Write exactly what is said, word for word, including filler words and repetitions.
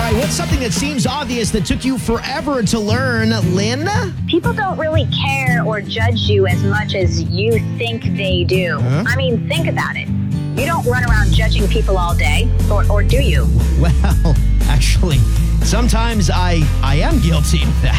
right, what's something that seems obvious that took you forever to learn, Lynn? People don't really care or judge you as much as you think they do. Huh? I mean, think about it. You don't run around judging people all day, or, or do you? Well, actually, sometimes I, I am guilty of that.